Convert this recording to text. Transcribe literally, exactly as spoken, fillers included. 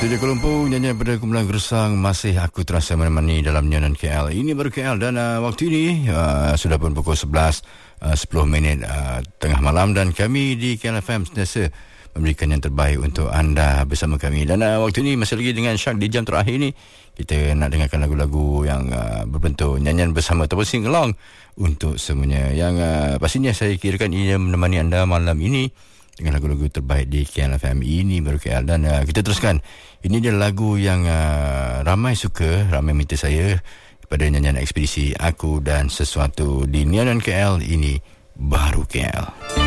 Studio Kuala Lumpur, nyanyian pada kumpulan Gersang, masih aku terasa menemani dalam nyanyian K L. Ini baru K L dan uh, waktu ini uh, sudah pun pukul sebelas, uh, sepuluh minit uh, tengah malam, dan kami di K L F M sentiasa memberikan yang terbaik untuk anda bersama kami. Dan uh, waktu ini masih lagi dengan Syak di jam terakhir ni. Kita nak dengarkan lagu-lagu yang uh, berbentuk nyanyian bersama ataupun sing along untuk semuanya. Yang uh, pastinya saya kirakan ia menemani anda malam ini dengan lagu-lagu terbaik di K L F M. Ini baru K L. Dan uh, kita teruskan. Ini dia lagu yang uh, ramai suka, ramai minta saya pada nyanyian ekspedisi Aku dan Sesuatu di Nyanyian K L. Ini baru K L.